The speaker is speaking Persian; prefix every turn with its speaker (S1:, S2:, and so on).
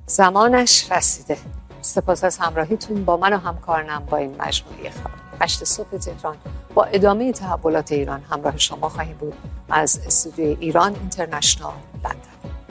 S1: زمانش رسیده. سپاس از همراهیتون با من و همکارانم با این مجموعه خبر. 8 صبح تهران با ادامه تحولات ایران همراه شما خواهیم بود از استودیوی ایران اینترنشنال لندن.